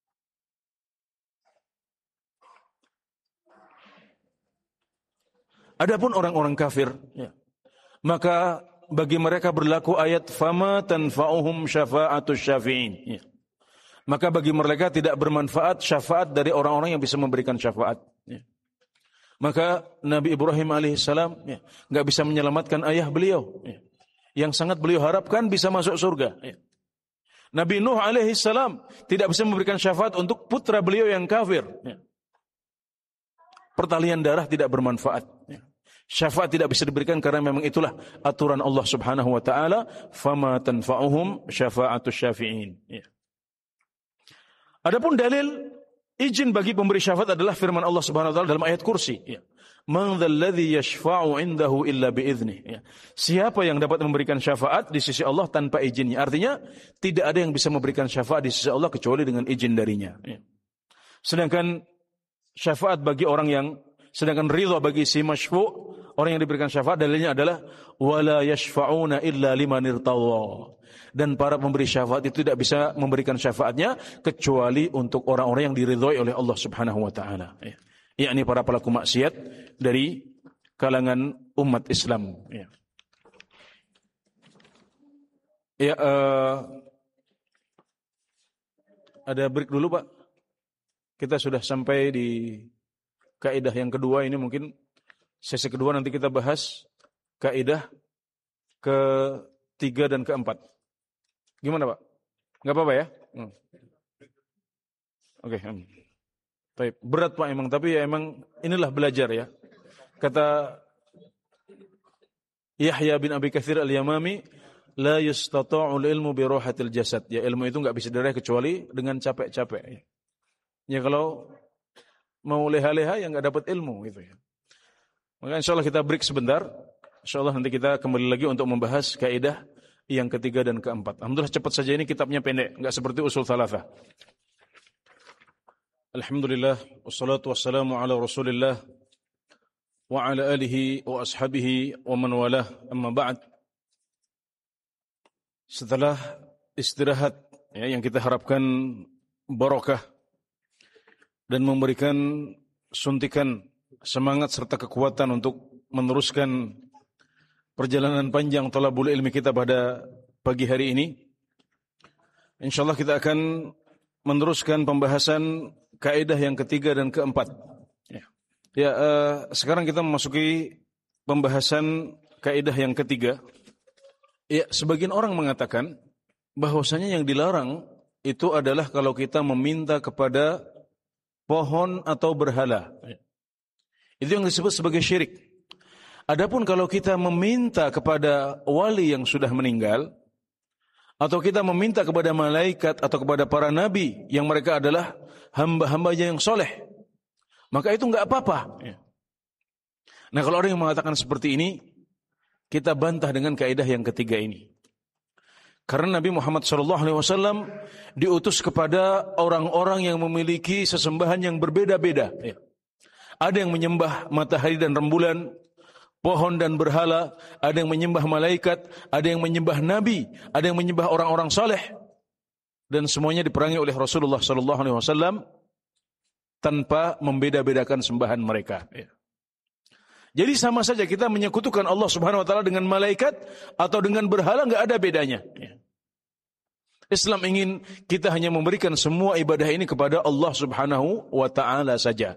Adapun orang-orang kafir, ya, maka bagi mereka berlaku ayat fama tanfa'uhum syafa'atus syafi'in, ya. Maka bagi mereka tidak bermanfaat syafaat dari orang-orang yang bisa memberikan syafaat, ya. Maka Nabi Ibrahim alaihissalam, ya, nggak bisa menyelamatkan ayah beliau, ya, yang sangat beliau harapkan bisa masuk surga, ya. Nabi Nuh alaihissalam tidak bisa memberikan syafaat untuk putra beliau yang kafir, ya. Pertalian darah tidak bermanfaat, ya. Syafaat tidak bisa diberikan karena memang itulah aturan Allah Subhanahu wa taala, fama tanfa'uhum syafa'atus syafi'in, ya. Adapun dalil izin bagi pemberi syafaat adalah firman Allah Subhanahu wa taala dalam ayat kursi, ya. Man dzalladzi yashfa'u 'indahu illa bi'idznih, ya. Siapa yang dapat memberikan syafaat di sisi Allah tanpa izinnya? Artinya tidak ada yang bisa memberikan syafaat di sisi Allah kecuali dengan izin darinya, ya. Sedangkan syafaat bagi orang yang, sedangkan ridha bagi si masyfu', orang yang diberikan syafaat, dalilnya adalah wala yashfa'una illa liman irtadha. Dan para pemberi syafaat itu tidak bisa memberikan syafaatnya kecuali untuk orang-orang yang diridhoi oleh Allah Subhanahu wa taala, ya. Yakni para pelaku maksiat dari kalangan umat Islam, ya. Ya, ada break dulu, Pak. Kita sudah sampai di kaidah yang kedua, ini mungkin sesi kedua nanti kita bahas kaidah ketiga dan keempat. Gimana, Pak? Enggak apa-apa ya? Oke. Baik. Berat, Pak, emang, tapi ya emang inilah belajar, ya. Kata Yahya bin Abi Katsir al-Yamami, la yustata'ul ilmu bi rahatil jasad. Ya, ilmu itu enggak bisa diraih kecuali dengan capek-capek, ya. Ya, kalau mau leha-leha ya enggak dapat ilmu gitu, ya. Maka insyaallah kita break sebentar. Insyaallah nanti kita kembali lagi untuk membahas kaidah yang ketiga dan keempat. Alhamdulillah cepat saja, ini kitabnya pendek, enggak seperti usul tsalatsa. Alhamdulillah wassalatu wassalamu ala Rasulillah wa ala alihi wa ashabihi wa man walah. Amma ba'd. Setelah istirahat, ya, yang kita harapkan barakah dan memberikan suntikan semangat serta kekuatan untuk meneruskan perjalanan panjang thalabul ilmi kita pada pagi hari ini. Insyaallah kita akan meneruskan pembahasan kaidah yang ketiga dan keempat. Ya, sekarang kita memasuki pembahasan kaidah yang ketiga. Ya, sebagian orang mengatakan bahwasanya yang dilarang itu adalah kalau kita meminta kepada pohon atau berhala. Itu yang disebut sebagai syirik. Adapun kalau kita meminta kepada wali yang sudah meninggal, atau kita meminta kepada malaikat atau kepada para nabi yang mereka adalah hamba-hambanya yang soleh, maka itu enggak apa-apa. Nah, kalau orang yang mengatakan seperti ini, kita bantah dengan kaidah yang ketiga ini. Karena Nabi Muhammad SAW diutus kepada orang-orang yang memiliki sesembahan yang berbeda-beda. Ada yang menyembah matahari dan rembulan, pohon dan berhala, ada yang menyembah malaikat, ada yang menyembah nabi, ada yang menyembah orang-orang saleh, dan semuanya diperangi oleh Rasulullah SAW tanpa membeda-bedakan sembahan mereka. Jadi sama saja kita menyekutukan Allah Subhanahu wa taala dengan malaikat atau dengan berhala, enggak ada bedanya. Islam ingin kita hanya memberikan semua ibadah ini kepada Allah Subhanahu wa taala saja.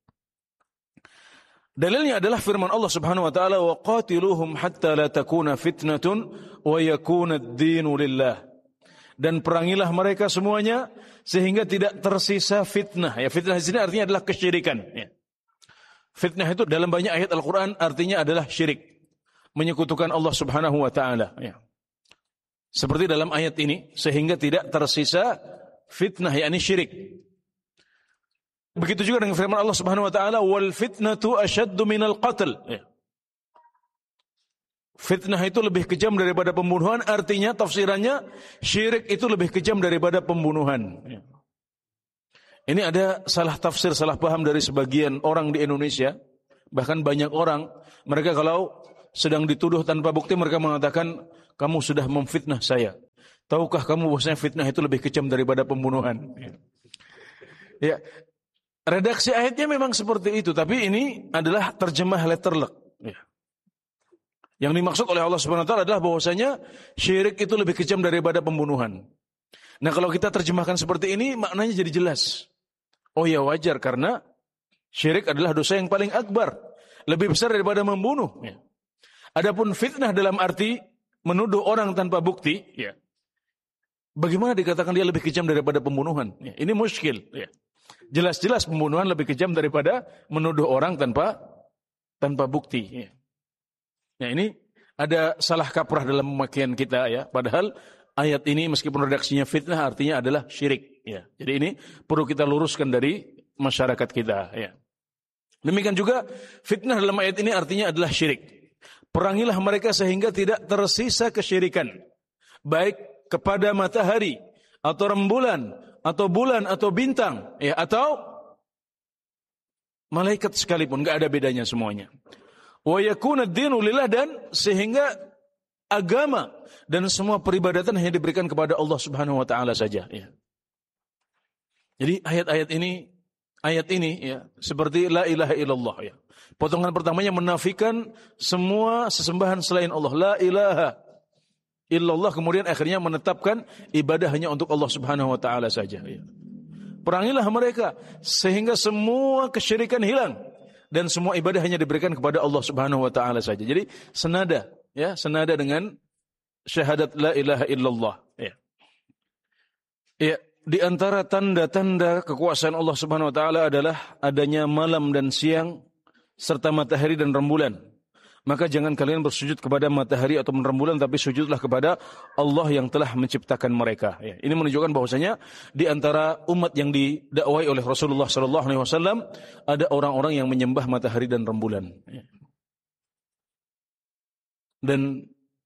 Dalilnya adalah firman Allah Subhanahu wa taala, wa qatiluhum hatta la takuna fitnatun wa yakuna ad-dinu lillah. Dan perangilah mereka semuanya sehingga tidak tersisa fitnah. Ya, fitnah di sini artinya adalah kesyirikan. Fitnah itu dalam banyak ayat Al-Qur'an artinya adalah syirik, menyekutukan Allah Subhanahu wa taala, ya. Seperti dalam ayat ini, sehingga tidak tersisa fitnah, yakni syirik. Begitu juga dengan firman Allah Subhanahu wa taala, wal fitnatu asyaddu minal qatl. Fitnah itu lebih kejam daripada pembunuhan, artinya tafsirannya syirik itu lebih kejam daripada pembunuhan. Ini ada salah tafsir, salah paham dari sebagian orang di Indonesia. Bahkan banyak orang, mereka kalau sedang dituduh tanpa bukti, mereka mengatakan kamu sudah memfitnah saya. Tahukah kamu bahwasanya fitnah itu lebih kejam daripada pembunuhan? Ya, redaksi ayatnya memang seperti itu, tapi ini adalah terjemah letterlek. Ya. Yang dimaksud oleh Allah Subhanahu wa taala adalah bahwasanya syirik itu lebih kejam daripada pembunuhan. Nah, kalau kita terjemahkan seperti ini, maknanya jadi jelas. Oh ya, wajar, karena syirik adalah dosa yang paling akbar, lebih besar daripada membunuh. Ya. Adapun fitnah dalam arti menuduh orang tanpa bukti, ya. Bagaimana dikatakan dia lebih kejam daripada pembunuhan? Ya. Ini muskil. Ya. Jelas-jelas pembunuhan lebih kejam daripada menuduh orang tanpa bukti. Ya. Nah, ini ada salah kaprah dalam pemakaian kita, ya. Padahal ayat ini meskipun redaksinya fitnah artinya adalah syirik. Ya. Jadi ini perlu kita luruskan dari masyarakat kita. Ya. Demikian juga fitnah dalam ayat ini artinya adalah syirik. Perangilah mereka sehingga tidak tersisa kesyirikan, baik kepada matahari atau rembulan atau bulan atau bintang, ya, atau malaikat sekalipun, enggak ada bedanya semuanya. Wa yakuna ad-dinu lillah, dan sehingga agama dan semua peribadatan hanya diberikan kepada Allah Subhanahu wa taala saja, ya. Jadi ayat ini ya seperti la ilaha illallah, ya. Potongan pertamanya menafikan semua sesembahan selain Allah, la ilaha illallah, kemudian akhirnya menetapkan ibadah hanya untuk Allah Subhanahu wa taala saja, ya. Perangilah mereka sehingga semua kesyirikan hilang dan semua ibadah hanya diberikan kepada Allah Subhanahu wa taala saja. Jadi senada dengan syahadat la ilaha illallah, ya. Ya, di antara tanda-tanda kekuasaan Allah Subhanahu wa taala adalah adanya malam dan siang serta matahari dan rembulan. Maka jangan kalian bersujud kepada matahari atau rembulan, tapi sujudlah kepada Allah yang telah menciptakan mereka. Ya, ini menunjukkan bahwasanya di antara umat yang didakwai oleh Rasulullah sallallahu alaihi wasallam ada orang-orang yang menyembah matahari dan rembulan. Ya. Dan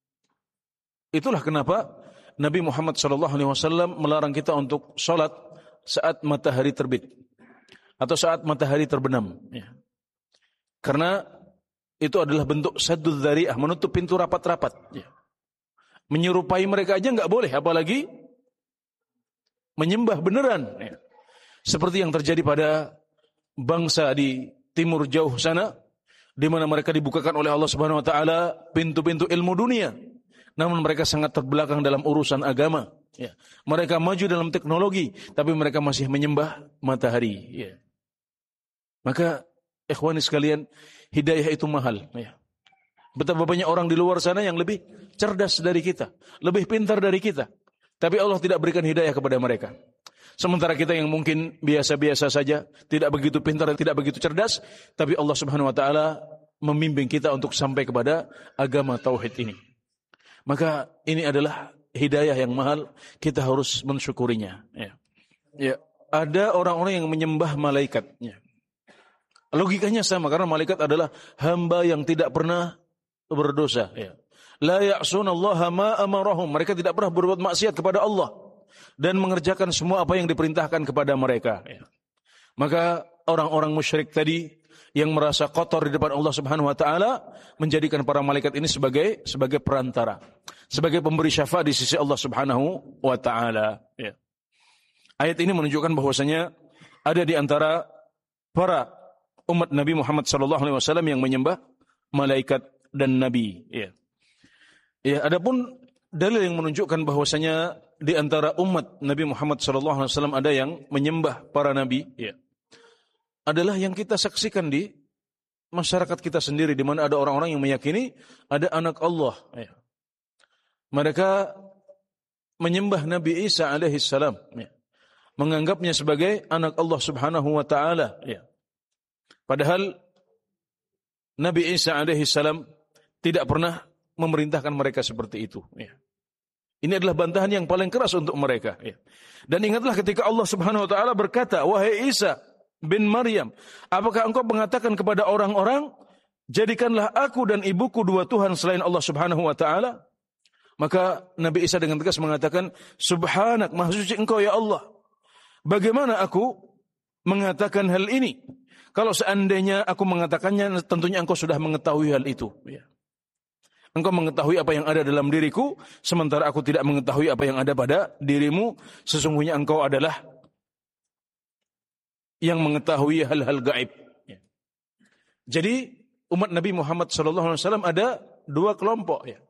itulah kenapa Nabi Muhammad sallallahu alaihi wasallam melarang kita untuk salat saat matahari terbit atau saat matahari terbenam, ya. Karena itu adalah bentuk saddud dzari'ah, menutup pintu rapat-rapat, ya. Menyerupai mereka aja enggak boleh, apalagi menyembah beneran, ya. Seperti yang terjadi pada bangsa di timur jauh sana, di mana mereka dibukakan oleh Allah Subhanahu wa taala pintu-pintu ilmu dunia, namun mereka sangat terbelakang dalam urusan agama, ya. Mereka maju dalam teknologi, tapi mereka masih menyembah matahari, ya. Maka ikhwani sekalian, hidayah itu mahal, ya. Betapa banyak orang di luar sana yang lebih cerdas dari kita, lebih pintar dari kita, tapi Allah tidak berikan hidayah kepada mereka. Sementara kita yang mungkin biasa-biasa saja, tidak begitu pintar dan tidak begitu cerdas, tapi Allah Subhanahu wa taala membimbing kita untuk sampai kepada agama tauhid ini. Maka ini adalah hidayah yang mahal, kita harus mensyukurinya, ya. Ya, ada orang-orang yang menyembah malaikat, ya. Logikanya sama, karena malaikat adalah hamba yang tidak pernah berdosa, ya. La ya'sunallaha ma amarahum, mereka tidak pernah berbuat maksiat kepada Allah dan mengerjakan semua apa yang diperintahkan kepada mereka, ya. Maka orang-orang musyrik tadi yang merasa kotor di depan Allah Subhanahu wa taala menjadikan para malaikat ini sebagai perantara, sebagai pemberi syafaat di sisi Allah Subhanahu wa taala, ya. Ayat ini menunjukkan bahwasanya ada di antara para umat Nabi Muhammad sallallahu alaihi wasallam yang menyembah malaikat dan nabi, ya. Ya, adapun dalil yang menunjukkan bahwasanya di antara umat Nabi Muhammad sallallahu alaihi wasallam ada yang menyembah para nabi, ya, adalah yang kita saksikan di masyarakat kita sendiri, di mana ada orang-orang yang meyakini ada anak Allah, ya. Mereka menyembah Nabi Isa alaihi salam, ya, menganggapnya sebagai anak Allah Subhanahu wa taala, ya. Padahal Nabi Isa alaihi salam tidak pernah memerintahkan mereka seperti itu, ya. Ini adalah bantahan yang paling keras untuk mereka, ya. Dan ingatlah ketika Allah Subhanahu wa taala berkata, "Wahai Isa bin Maryam, apakah engkau mengatakan kepada orang-orang, jadikanlah aku dan ibuku dua Tuhan selain Allah Subhanahu wa taala?" Maka Nabi Isa dengan tegas mengatakan, "Subhanak, maha suci engkau ya Allah. Bagaimana aku mengatakan hal ini? Kalau seandainya aku mengatakannya, tentunya engkau sudah mengetahui hal itu." Ya. Engkau mengetahui apa yang ada dalam diriku, sementara aku tidak mengetahui apa yang ada pada dirimu. Sesungguhnya engkau adalah yang mengetahui hal-hal gaib. Ya. Jadi umat Nabi Muhammad SAW ada dua kelompok. Ya.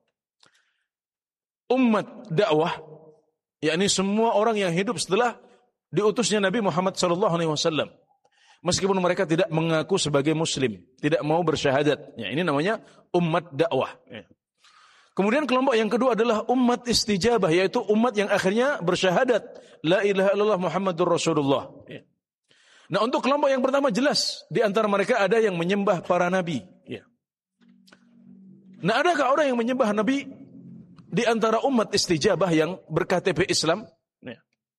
Umat dakwah, yakni semua orang yang hidup setelah diutusnya Nabi Muhammad SAW. Meskipun mereka tidak mengaku sebagai muslim, tidak mau bersyahadat. Ya, ini namanya umat dakwah. Ya. Kemudian kelompok yang kedua adalah umat istijabah, yaitu umat yang akhirnya bersyahadat. La ilaha illallah Muhammadur Rasulullah. Ya. Nah, untuk kelompok yang pertama jelas, di antara mereka ada yang menyembah para nabi. Ya. Nah, adakah orang yang menyembah nabi di antara umat istijabah yang berKTP Islam? Ya.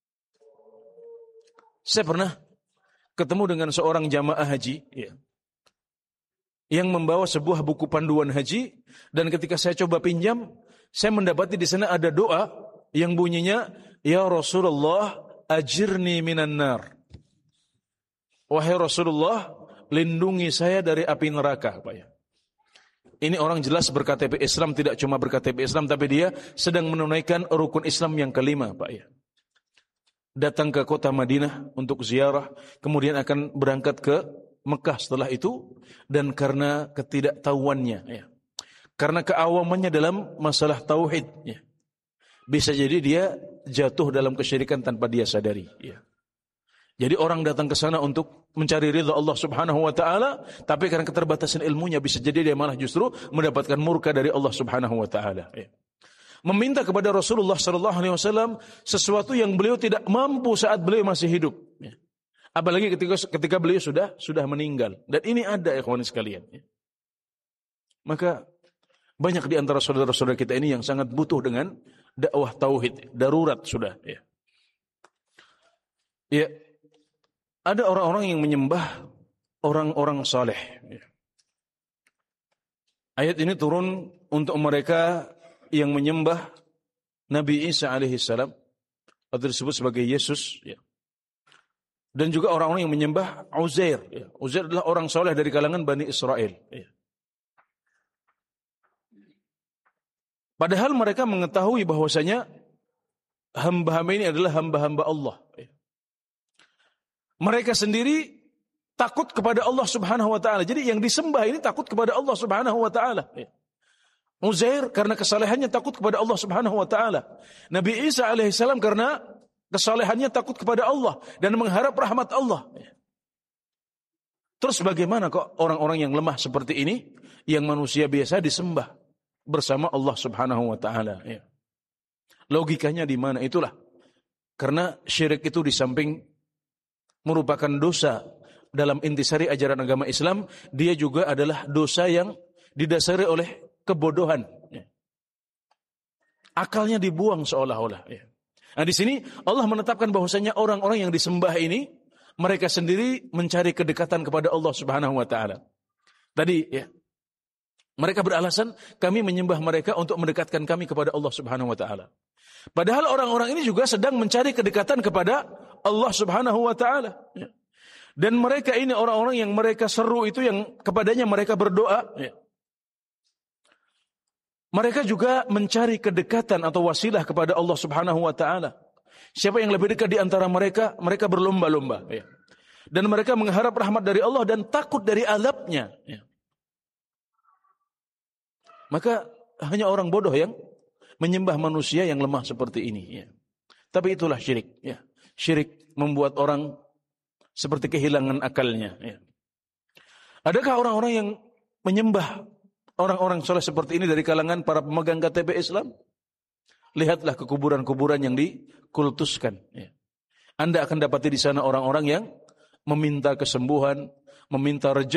Saya pernah ketemu dengan seorang jamaah haji, ya, yang membawa sebuah buku panduan haji, dan ketika saya coba pinjam, saya mendapati di sana ada doa yang bunyinya, Ya Rasulullah, ajirni minan nar. Wahai Rasulullah, lindungi saya dari api neraka. Pak, ya. Ini orang jelas berKTP Islam, tidak cuma berKTP Islam, tapi dia sedang menunaikan rukun Islam yang kelima, Pak, ya. Datang ke kota Madinah untuk ziarah, kemudian akan berangkat ke Mekah setelah itu, dan karena ketidaktahuannya, ya, karena keawamannya dalam masalah tauhid, ya, bisa jadi dia jatuh dalam kesyirikan tanpa dia sadari. Ya. Jadi orang datang ke sana untuk mencari ridha Allah Subhanahu wa taala, tapi karena keterbatasan ilmunya bisa jadi dia malah justru mendapatkan murka dari Allah Subhanahu wa taala. Ya. Meminta kepada Rasulullah SAW sesuatu yang beliau tidak mampu saat beliau masih hidup. Ya. Apalagi ketika beliau sudah meninggal. Dan ini ada, ikhwan sekalian. Ya. Maka banyak di antara saudara-saudara kita ini yang sangat butuh dengan dakwah tauhid, darurat sudah. Ya. Ya. Ada orang-orang yang menyembah orang-orang saleh. Ya. Ayat ini turun untuk mereka yang menyembah Nabi Isa alaihissalam, atau disebut sebagai Yesus, ya. Dan juga orang-orang yang menyembah Uzair. Ya. Uzair adalah orang soleh dari kalangan Bani Israel. Ya. Padahal mereka mengetahui bahwasanya hamba-hamba ini adalah hamba-hamba Allah. Ya. Mereka sendiri takut kepada Allah Subhanahu wa taala. Jadi yang disembah ini takut kepada Allah Subhanahu wa taala. Ya. Uzair karena kesalehannya takut kepada Allah Subhanahu wa taala. Nabi Isa alaihissalam karena kesalehannya takut kepada Allah dan mengharap rahmat Allah. Terus bagaimana kok orang-orang yang lemah seperti ini, yang manusia biasa disembah bersama Allah Subhanahu wa taala? Logikanya di mana? Itulah karena syirik itu di samping merupakan dosa dalam intisari ajaran agama Islam, dia juga adalah dosa yang didasari oleh kebodohan. Akalnya dibuang seolah-olah. Nah, di sini Allah menetapkan bahwasanya orang-orang yang disembah ini, mereka sendiri mencari kedekatan kepada Allah Subhanahu wa taala. Tadi ya, mereka beralasan kami menyembah mereka untuk mendekatkan kami kepada Allah Subhanahu wa taala. Padahal orang-orang ini juga sedang mencari kedekatan kepada Allah Subhanahu wa taala. Dan mereka ini orang-orang yang mereka seru itu, yang kepadanya mereka berdoa, ya. Mereka juga mencari kedekatan atau wasilah kepada Allah Subhanahu wa taala. Siapa yang lebih dekat di antara mereka, mereka berlomba-lomba, ya. Dan mereka mengharap rahmat dari Allah dan takut dari azabnya, ya. Maka hanya orang bodoh yang menyembah manusia yang lemah seperti ini, ya. Tapi itulah syirik, ya. Syirik membuat orang seperti kehilangan akalnya, ya. Adakah orang-orang yang menyembah orang-orang soleh seperti ini dari kalangan para pemegang KTP Islam? Lihatlah ke kuburan-kuburan yang dikultuskan. Ya. Anda akan dapati di sana orang-orang yang meminta kesembuhan, meminta rezeki.